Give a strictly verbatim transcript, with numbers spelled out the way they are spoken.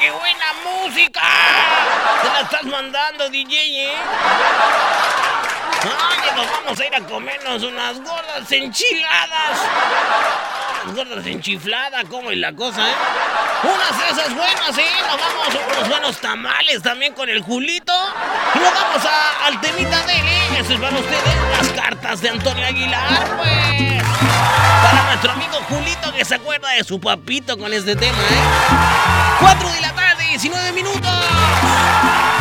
qué buena música! Te la estás mandando, D J, ¿eh? Oye, nos vamos a ir a comernos unas gordas enchiladas. Unas gordas enchifladas, ¿cómo es la cosa, eh? Unas de esas buenas, ¿eh? Nos vamos a unos buenos tamales también con el Julito. Y nos vamos a, al temita de él, ¿eh? Eso es para ustedes, las cartas de Antonio Aguilar, pues. Para nuestro amigo Julito que se acuerda de su papito con este tema, ¿eh? cuatro de la tarde, diecinueve minutos.